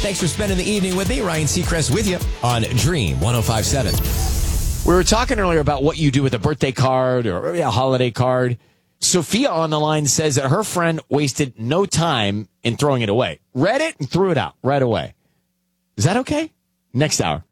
Thanks for spending the evening with me. Ryan Seacrest with you on Dream 105.7. We were talking earlier about what you do with a birthday card or a holiday card. Sophia on the line says that her friend wasted no time in throwing it away. Read it and threw it out right away. Is that okay? Next hour.